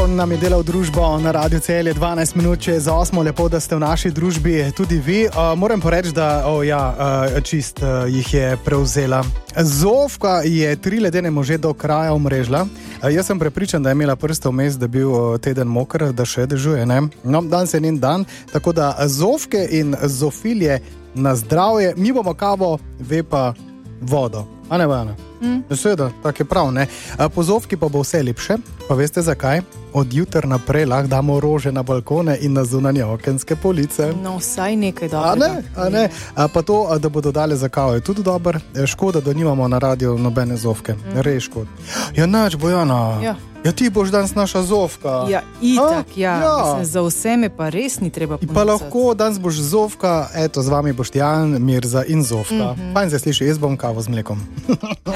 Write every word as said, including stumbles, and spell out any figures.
nam je delal družbo na Radio Celje, dvanajst minut čez osmo, lepo, da ste v naši družbi tudi vi. Uh, moram pa reči, da oh ja, uh, čist uh, jih je prevzela. Zofka je tri ledene može do kraja omrežila. Uh, jaz sem prepričan, da je imela prste vmes, da je bil uh, teden moker, da še dežuje, ne? No, dan se njen dan, tako da Zofke in Zofilje na zdravje, mi bomo kavo, ve pa vodo. A ne, Vajana? Mm. Seveda, tako je prav, ne? Po Zofki pa bo vse lepše, pa veste zakaj? Od jutra naprej lahko damo rože na balkone in na zunanje okenske police. No, vsaj nekaj dobrega. A ne? A ne? A pa to, da bodo dali za kavo, je tudi dober. Škoda, da nimamo na radiju nobene Zofke. Mm. Res škoda. Ja, nač, Bojana. Ja. Ja, ti boš danes naša Zofka. Ja, itak, A? ja. ja. Mislim, za vse me pa res ni treba ponosati. Pa lahko danes boš Zofka, eto, z vami Boštjan, Mirza in Zofka. Mm-hmm. Fajn se sliši, jaz bom kavo z mlekom.